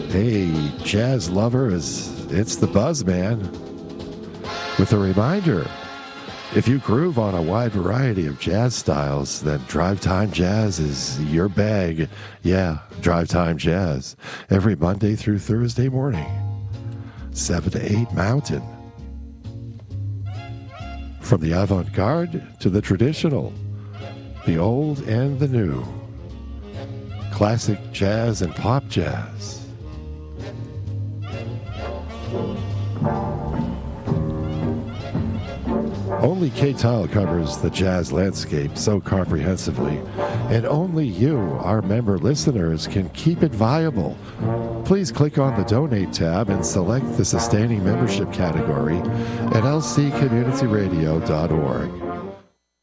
Hey, jazz lovers, it's the Buzzman with a reminder. If you groove on a wide variety of jazz styles, then Drive Time Jazz is your bag. Yeah, Drive Time Jazz. Every Monday through Thursday morning, 7 to 8 Mountain. From the avant-garde to the traditional, the old and the new. Classic jazz and pop jazz. Only K-Tile covers the jazz landscape so comprehensively, and only you, our member listeners, can keep it viable. Please click on the Donate tab and select the Sustaining Membership category at lccommunityradio.org.